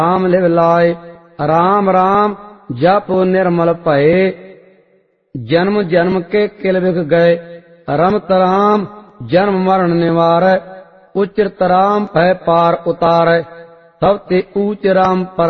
Ram live लाए। राम राम जप निर्मल भये, जन्म जन्म के किल बिख गए। रमत राम जन्म मरण निवारै, उचरत राम भय पार उतारै। सब ते ऊच राम पर